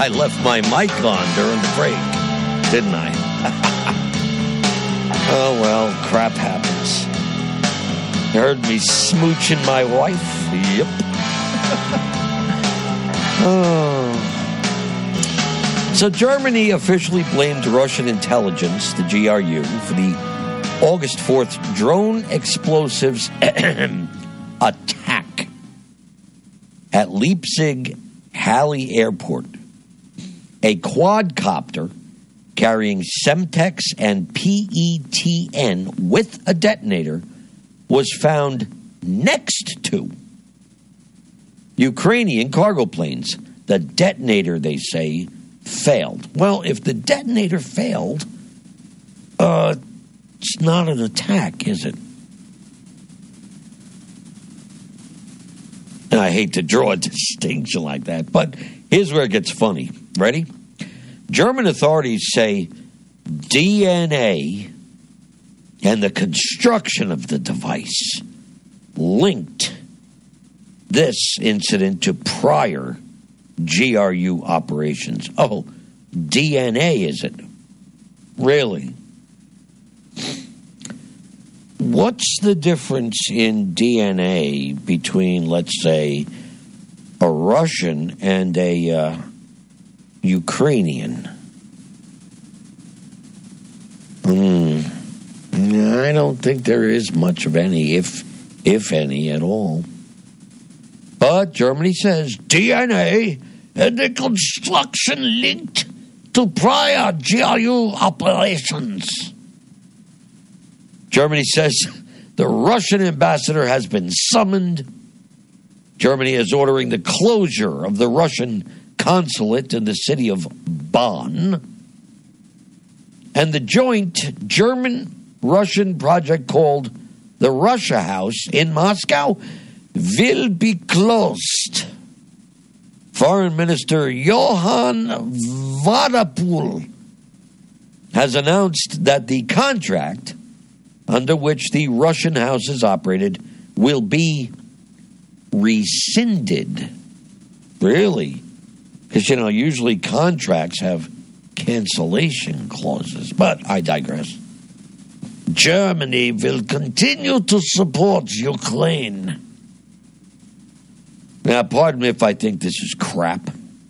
I left my mic on during the break, didn't I? Oh, well, crap happens. You heard me smooching my wife? Yep. Oh. So Germany officially blamed Russian intelligence, the GRU, for the August 4th drone explosives attack at Leipzig-Halle Airport. A quadcopter carrying Semtex and PETN with a detonator was found next to Ukrainian cargo planes. The detonator, they say, failed. Well, if the detonator failed, it's not an attack, is it? And I hate to draw a distinction like that, but here's where it gets funny. Ready? German authorities say DNA and the construction of the device linked this incident to prior GRU operations. Oh, DNA, is it? Really? What's the difference in DNA between, let's say, a Russian and a Ukrainian? I don't think there is much of any, if any at all. But Germany says DNA and the construction linked to prior GRU operations. Germany says the Russian ambassador has been summoned. Germany is ordering the closure of the Russian consulate in the city of Bonn. And the joint German-Russian project called the Russia House in Moscow will be closed. Foreign Minister Johann Vadapul has announced that the contract under which the Russian house is operated will be rescinded. Really? Because, usually contracts have cancellation clauses. But I digress. Germany will continue to support Ukraine. Now, pardon me if I think this is crap.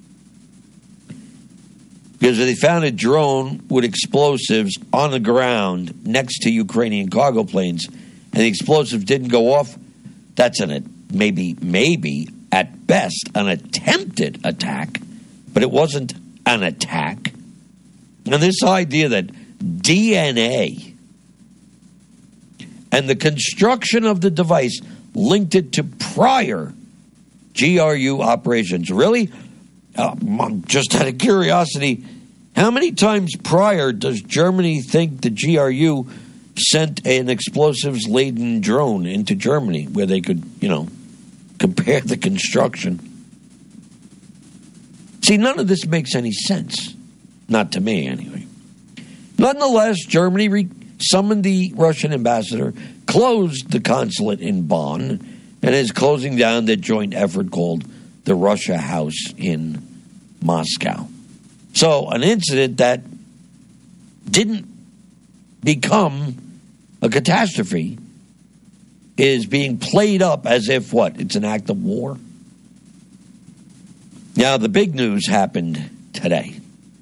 Because they found a drone with explosives on the ground next to Ukrainian cargo planes, and the explosives didn't go off. That's maybe at best an attempted attack, but it wasn't an attack. And this idea that DNA and the construction of the device linked it to prior GRU operations. Really? Just out of curiosity, how many times prior does Germany think the GRU sent an explosives-laden drone into Germany where they could, compare the construction? See, none of this makes any sense. Not to me, anyway. Nonetheless, Germany summoned the Russian ambassador, closed the consulate in Bonn, and is closing down the joint effort called the Russia House in Moscow. So an incident that didn't become a catastrophe is being played up as if, it's an act of war? Now, the big news happened today.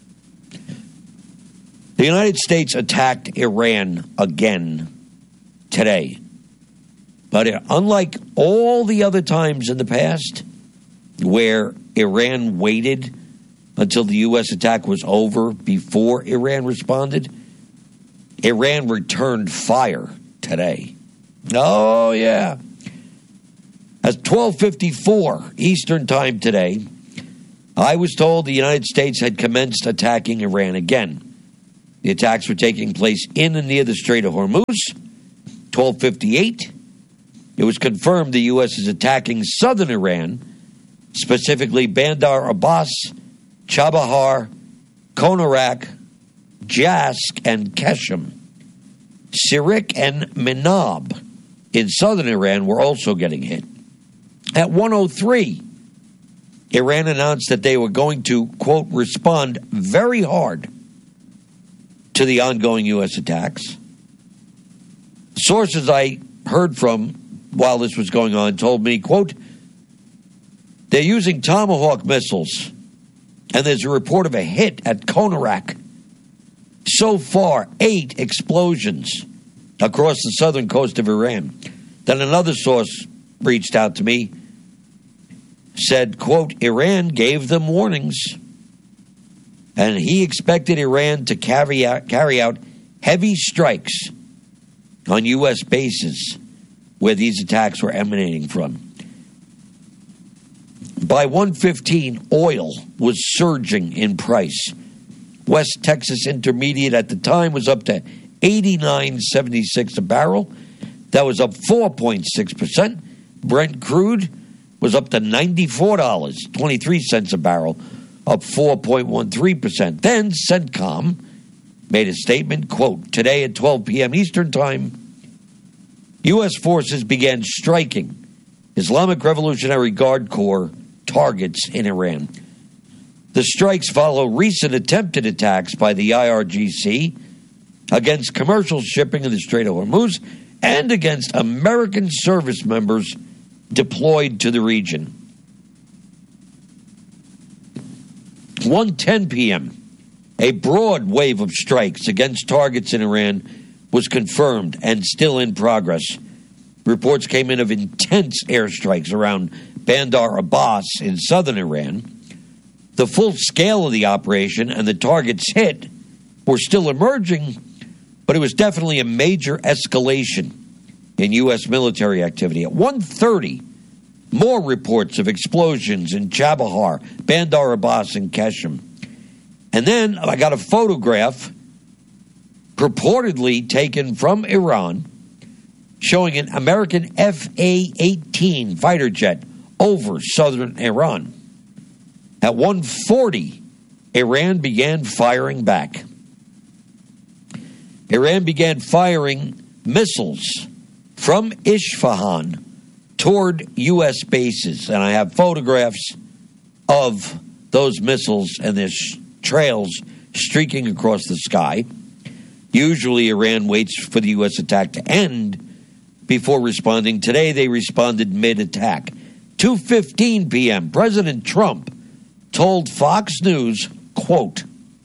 The United States attacked Iran again today. But unlike all the other times in the past where Iran waited until the U.S. attack was over before Iran responded, Iran returned fire today. Oh, yeah. At 12:54 Eastern Time today, I was told the United States had commenced attacking Iran again. The attacks were taking place in and near the Strait of Hormuz. 12:58. It was confirmed the U.S. is attacking southern Iran, specifically Bandar Abbas, Chabahar, Konarak, Jask, and Keshem. Sirik and Menab in southern Iran were also getting hit. At 1:03, Iran announced that they were going to, quote, respond very hard to the ongoing U.S. attacks. Sources I heard from while this was going on told me, quote, they're using Tomahawk missiles, and there's a report of a hit at Konarak. So far, 8 explosions across the southern coast of Iran. Then another source reached out to me, said, quote, Iran gave them warnings, and he expected Iran to carry out heavy strikes on U.S. bases where these attacks were emanating from. By 1:15, oil was surging in price. West Texas Intermediate at the time was up to $89.76 a barrel. That was up 4.6%. Brent crude was up to $94.23 a barrel, up 4.13%. Then CENTCOM made a statement, quote, today at 12 p.m. Eastern Time, U.S. forces began striking Islamic Revolutionary Guard Corps targets in Iran. The strikes follow recent attempted attacks by the IRGC against commercial shipping in the Strait of Hormuz and against American service members deployed to the region. 1:10 p.m., a broad wave of strikes against targets in Iran was confirmed and still in progress. Reports came in of intense airstrikes around Bandar Abbas in southern Iran. The full scale of the operation and the targets hit were still emerging, but it was definitely a major escalation in U.S. military activity. At 1:30, more reports of explosions in Chabahar, Bandar Abbas, and Keshem. And then I got a photograph purportedly taken from Iran showing an American F-A-18 fighter jet over southern Iran. At 1:40, Iran began firing back. Iran began firing missiles from Isfahan toward U.S. bases. And I have photographs of those missiles and their trails streaking across the sky. Usually Iran waits for the U.S. attack to end before responding. Today they responded mid-attack. 2:15 p.m., President Trump told Fox News, quote,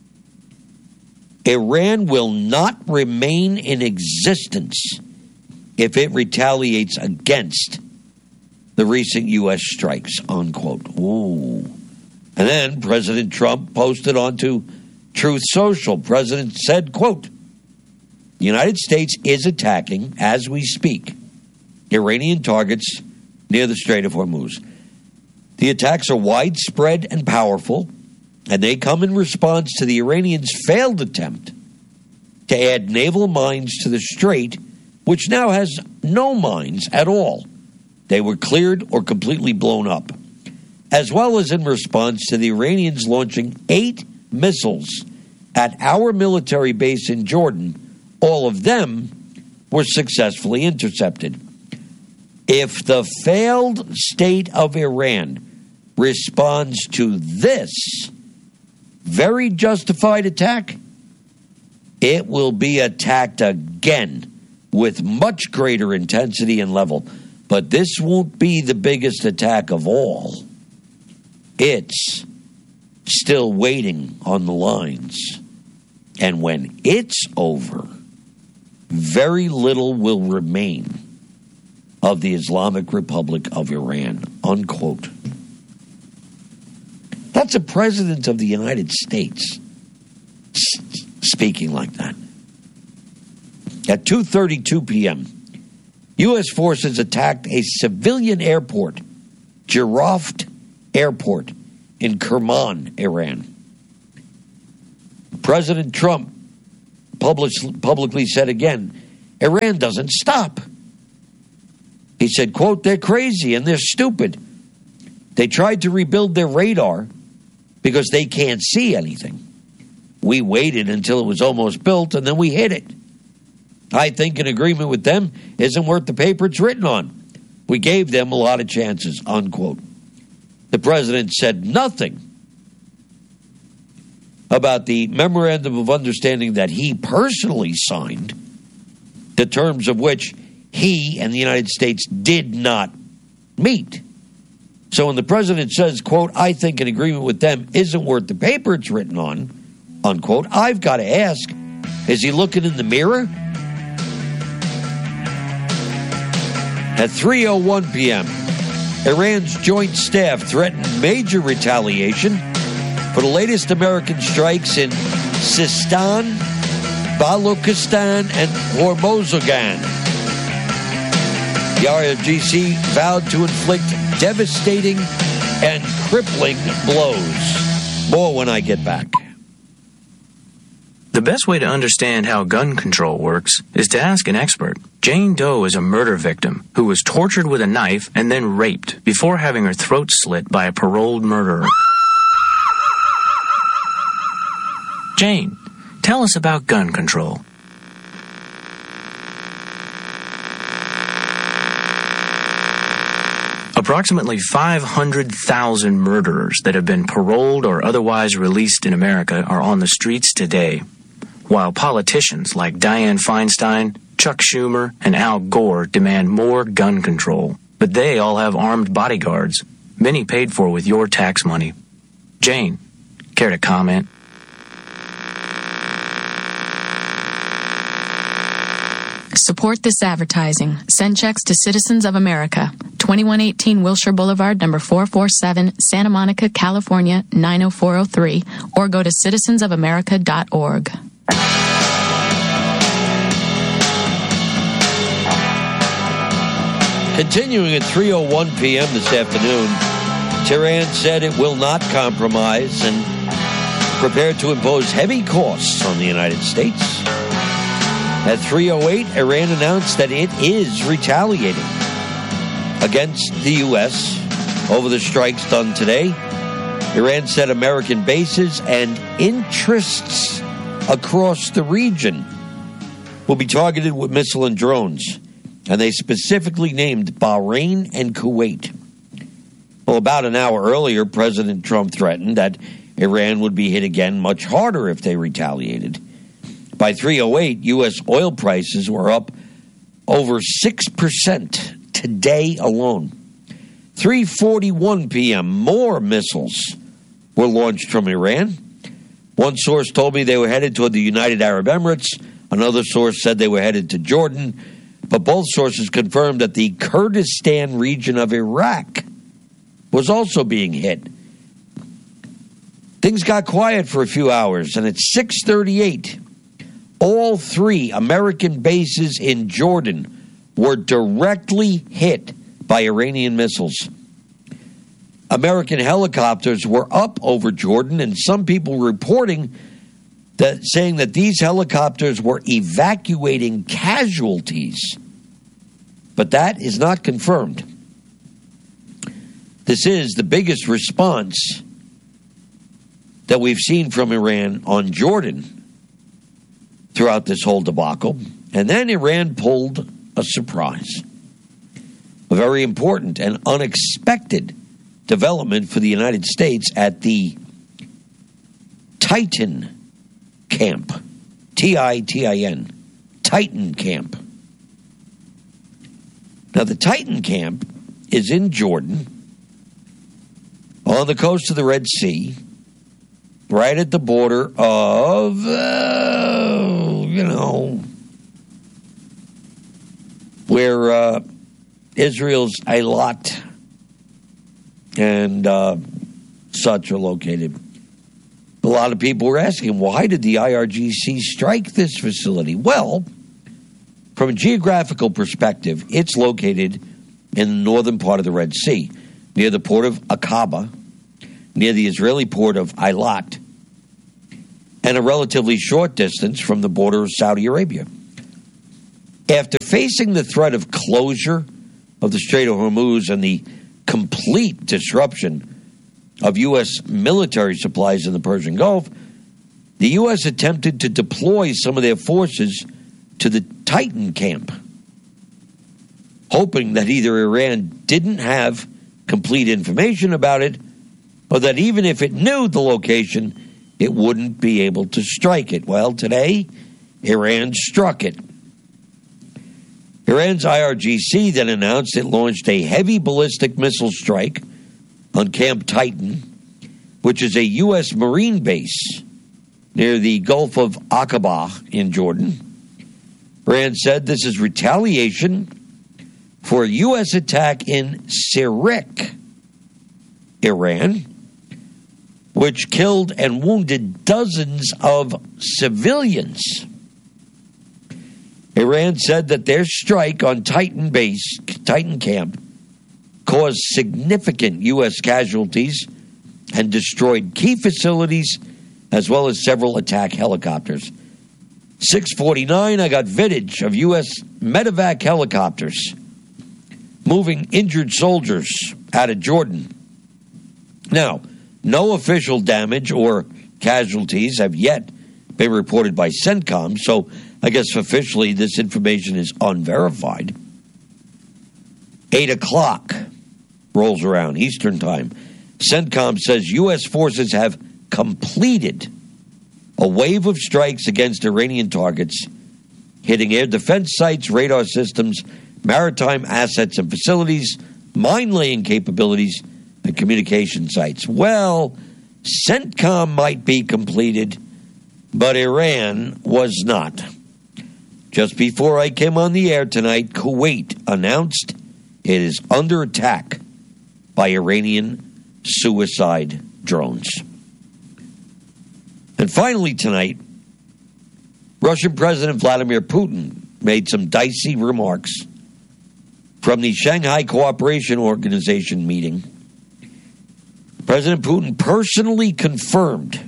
Iran will not remain in existence if it retaliates against the recent U.S. strikes, unquote. Ooh. And then President Trump posted onto Truth Social. President said, quote, the United States is attacking, as we speak, Iranian targets near the Strait of Hormuz. The attacks are widespread and powerful, and they come in response to the Iranians' failed attempt to add naval mines to the strait, which now has no mines at all. They were cleared or completely blown up, as well as in response to the Iranians launching 8 missiles at our military base in Jordan. All of them were successfully intercepted. If the failed state of Iran responds to this very justified attack, it will be attacked again with much greater intensity and level. But this won't be the biggest attack of all. It's still waiting on the lines. And when it's over, very little will remain of the Islamic Republic of Iran, unquote. That's a president of the United States speaking like that. At 2:32 p.m., U.S. forces attacked a civilian airport, Giraft Airport, in Kerman, Iran. President Trump publicly said again, Iran doesn't stop. He said, quote, they're crazy and they're stupid. They tried to rebuild their radar because they can't see anything. We waited until it was almost built and then we hit it. I think an agreement with them isn't worth the paper it's written on. We gave them a lot of chances, unquote. The president said nothing about the memorandum of understanding that he personally signed, the terms of which he and the United States did not meet. So when the president says, quote, I think an agreement with them isn't worth the paper it's written on, unquote, I've got to ask, is he looking in the mirror? At 3:01 p.m., Iran's joint staff threatened major retaliation for the latest American strikes in Sistan, Balochistan, and Hormozgan. The IRGC vowed to inflict devastating and crippling blows. More when I get back. The best way to understand how gun control works is to ask an expert. Jane Doe is a murder victim who was tortured with a knife and then raped before having her throat slit by a paroled murderer. Jane, tell us about gun control. Approximately 500,000 murderers that have been paroled or otherwise released in America are on the streets today, while politicians like Dianne Feinstein, Chuck Schumer, and Al Gore demand more gun control. But they all have armed bodyguards, many paid for with your tax money. Jane, care to comment? Support this advertising. Send checks to Citizens of America, 2118 Wilshire Boulevard, number 447, Santa Monica, California, 90403, or go to citizensofamerica.org. Continuing at 3:01 p.m. this afternoon, Tehran said it will not compromise and prepared to impose heavy costs on the United States. At 3:08, Iran announced that it is retaliating against the U.S. over the strikes done today. Iran said American bases and interests across the region will be targeted with missile and drones, and they specifically named Bahrain and Kuwait. Well, about an hour earlier, President Trump threatened that Iran would be hit again much harder if they retaliated. By 3:08, U.S. oil prices were up over 6% today alone. 3:41 p.m., more missiles were launched from Iran. One source told me they were headed toward the United Arab Emirates. Another source said they were headed to Jordan. But both sources confirmed that the Kurdistan region of Iraq was also being hit. Things got quiet for a few hours, and at 6:38, all three American bases in Jordan were directly hit by Iranian missiles. American helicopters were up over Jordan, and some people reporting that saying that these helicopters were evacuating casualties. But that is not confirmed. This is the biggest response that we've seen from Iran on Jordan throughout this whole debacle. And then Iran pulled a surprise. A very important and unexpected development for the United States at the Titan camp. Titin. Titan camp. Now, the Titan camp is in Jordan, on the coast of the Red Sea, right at the border of, where Israel's Eilat and such are located. A lot of people were asking, why did the IRGC strike this facility? Well, from a geographical perspective, it's located in the northern part of the Red Sea, near the port of Aqaba, near the Israeli port of Eilat, and a relatively short distance from the border of Saudi Arabia. After facing the threat of closure of the Strait of Hormuz and the complete disruption of U.S. military supplies in the Persian Gulf, the U.S. attempted to deploy some of their forces to the Titan camp, hoping that either Iran didn't have complete information about it, or that even if it knew the location, it wouldn't be able to strike it. Well, today, Iran struck it. Iran's IRGC then announced it launched a heavy ballistic missile strike on Camp Titan, which is a U.S. Marine base near the Gulf of Aqaba in Jordan. Iran said this is retaliation for a U.S. attack in Sirik, Iran, which killed and wounded dozens of civilians. Iran said that their strike on Titan camp, caused significant U.S. casualties and destroyed key facilities, as well as several attack helicopters. 6:49, I got footage of U.S. medevac helicopters moving injured soldiers out of Jordan. Now, no official damage or casualties have yet been reported by CENTCOM, so I guess officially this information is unverified. 8 o'clock rolls around, Eastern Time. CENTCOM says U.S. forces have completed a wave of strikes against Iranian targets, hitting air defense sites, radar systems, maritime assets and facilities, mine-laying capabilities, and communication sites. Well, CENTCOM might be completed, but Iran was not. Just before I came on the air tonight, Kuwait announced it is under attack by Iranian suicide drones. And finally tonight, Russian President Vladimir Putin made some dicey remarks from the Shanghai Cooperation Organization meeting. President Putin personally confirmed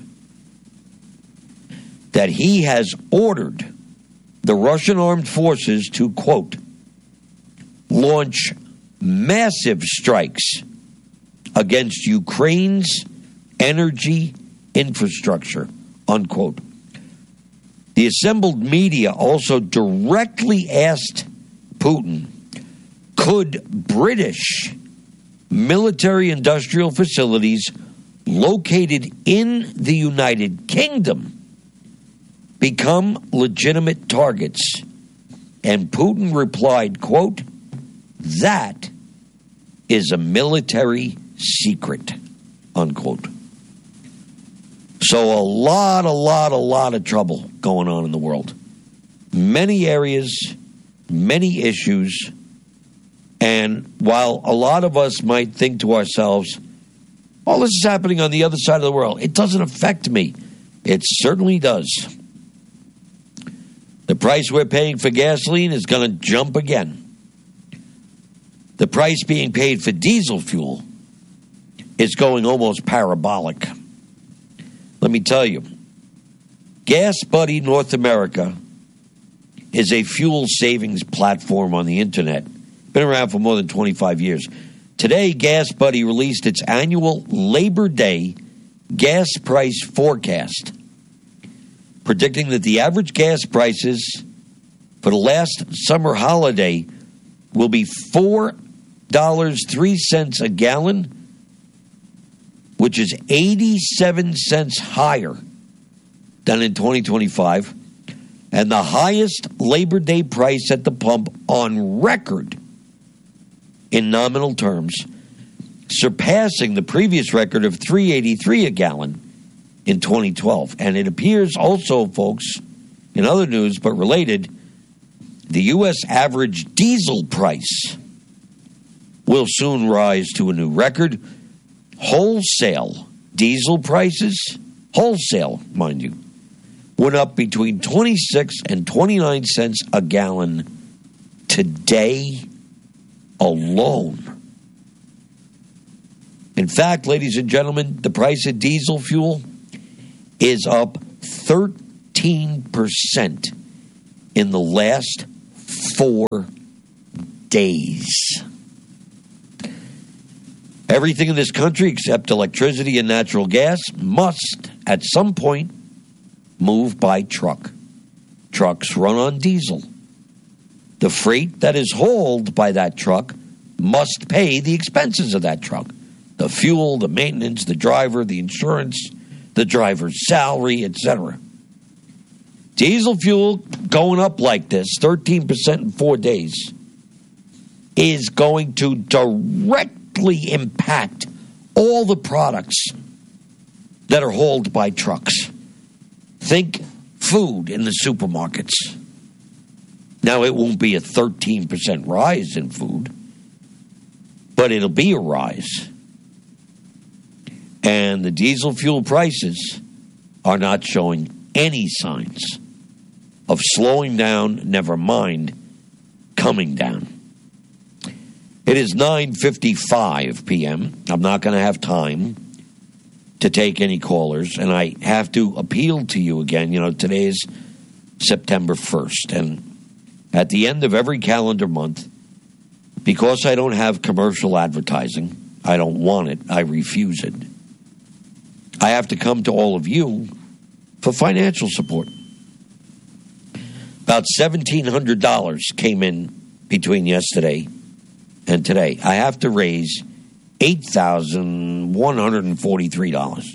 that he has ordered the Russian armed forces to, quote, launch massive strikes against Ukraine's energy infrastructure, unquote. The assembled media also directly asked Putin, could British military-industrial facilities located in the United Kingdom become legitimate targets? And Putin replied, quote, that is a military secret, unquote. So a lot of trouble going on in the world. Many areas, many issues. And while a lot of us might think to ourselves, oh, this is happening on the other side of the world, it doesn't affect me. It certainly does. The price we're paying for gasoline is going to jump again. The price being paid for diesel fuel is going almost parabolic. Let me tell you, Gas Buddy North America is a fuel savings platform on the internet. Been around for more than 25 years. Today, Gas Buddy released its annual Labor Day gas price forecast, predicting that the average gas prices for the last summer holiday will be $4.03 a gallon, which is 87 cents higher than in 2025, and the highest Labor Day price at the pump on record in nominal terms, surpassing the previous record of $3.83 a gallon in 2012. And it appears also, folks, in other news but related, the U.S. average diesel price will soon rise to a new record. Wholesale diesel prices, wholesale, mind you, went up between 26 and 29 cents a gallon today alone. In fact, ladies and gentlemen, the price of diesel fuel is up 13% in the last 4 days. Everything in this country except electricity and natural gas must, at some point, move by truck. Trucks run on diesel. The freight that is hauled by that truck must pay the expenses of that truck. The fuel, the maintenance, the driver, the insurance, the driver's salary, etc. Diesel fuel going up like this, 13% in 4 days, is going to directly impact all the products that are hauled by trucks. Think food in the supermarkets. Now, it won't be a 13% rise in food, but it'll be a rise. And the diesel fuel prices are not showing any signs of slowing down, never mind coming down. It is 9:55 p.m. I'm not going to have time to take any callers, and I have to appeal to you again. You know, today is September 1st, and at the end of every calendar month, because I don't have commercial advertising, I don't want it, I refuse it, I have to come to all of you for financial support. About $1,700 came in between yesterday and today. I have to raise $8,143.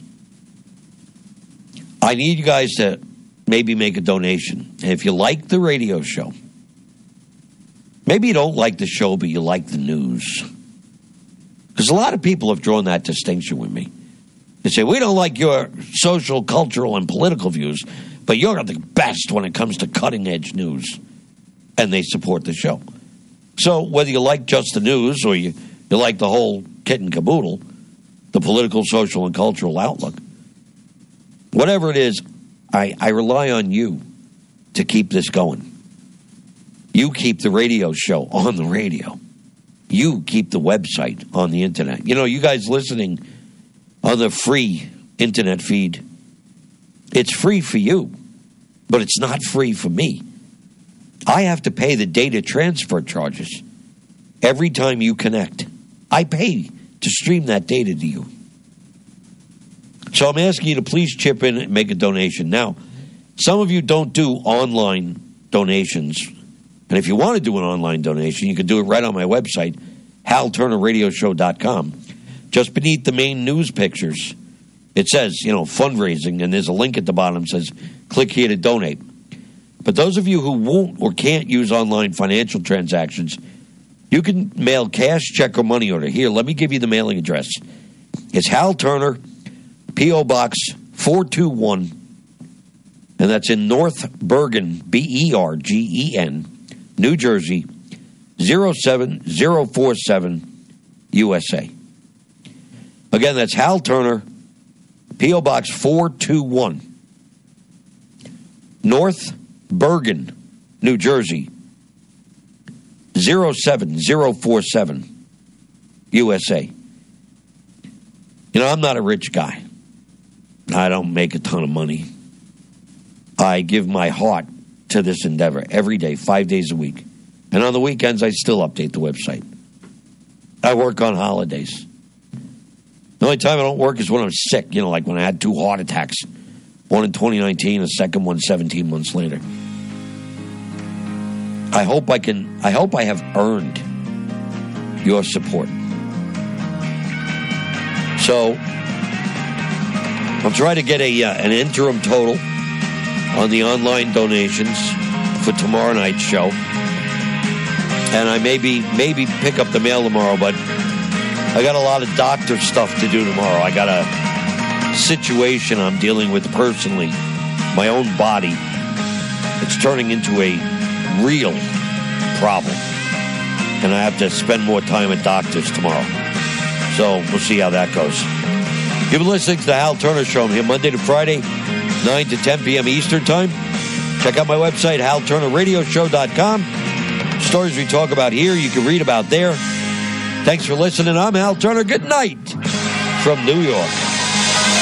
I need you guys to maybe make a donation. And if you like the radio show, maybe you don't like the show, but you like the news. Because a lot of people have drawn that distinction with me. They say, we don't like your social, cultural, and political views, but you're the best when it comes to cutting-edge news. And they support the show. So whether you like just the news or you like the whole kit and caboodle, the political, social, and cultural outlook, whatever it is, I rely on you to keep this going. You keep the radio show on the radio. You keep the website on the internet. You know, you guys listening on the free internet feed, it's free for you, but it's not free for me. I have to pay the data transfer charges every time you connect. I pay to stream that data to you. So I'm asking you to please chip in and make a donation. Now, some of you don't do online donations. And if you want to do an online donation, you can do it right on my website, HalTurnerRadioshow.com. Just beneath the main news pictures, it says, fundraising, and there's a link at the bottom that says, click here to donate. But those of you who won't or can't use online financial transactions, you can mail cash, check, or money order. Here, let me give you the mailing address. It's Hal Turner, P.O. Box 421, and that's in North Bergen, Bergen, New Jersey, 07047, USA. Again, that's Hal Turner, P.O. Box 421, North Bergen, New Jersey, 07047, USA. I'm not a rich guy. I don't make a ton of money. I give my heart to this endeavor every day, 5 days a week. And on the weekends, I still update the website. I work on holidays. The only time I don't work is when I'm sick, like when I had 2 heart attacks. One in 2019, a second one 17 months later. I hope I have earned your support. So, I'll try to get an interim total on the online donations for tomorrow night's show. And I maybe pick up the mail tomorrow, but I got a lot of doctor stuff to do tomorrow. I got a situation I'm dealing with personally, my own body. It's turning into a real problem. And I have to spend more time at doctors tomorrow. So we'll see how that goes. You've been listening to the Hal Turner Show. I'm here Monday to Friday, 9 to 10 p.m. Eastern Time. Check out my website, HalTurnerRadioshow.com. Stories we talk about here, you can read about there. Thanks for listening. I'm Hal Turner. Good night from New York.